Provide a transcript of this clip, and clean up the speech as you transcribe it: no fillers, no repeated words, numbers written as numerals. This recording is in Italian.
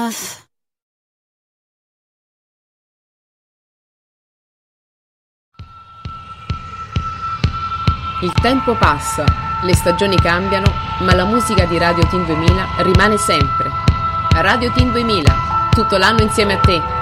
Il tempo passa, le stagioni cambiano, ma la musica di Radio Teen 2000 rimane sempre. Radio Teen 2000, tutto l'anno insieme a te.